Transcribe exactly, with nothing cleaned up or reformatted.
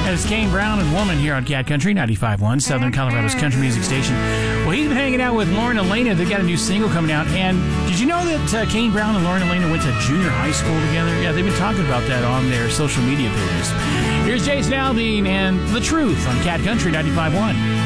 It's Kane Brown and Woman here on Cat Country ninety-five point one, Southern Colorado's country music station. Well, he's been hanging out with Lauren Elena. They've got a new single coming out. And did you know that uh, Kane Brown and Lauren Elena went to junior high school together? Yeah, they've been talking about that on their social media pages. Here's Jason Aldean and The Truth on Cat Country ninety-five point one.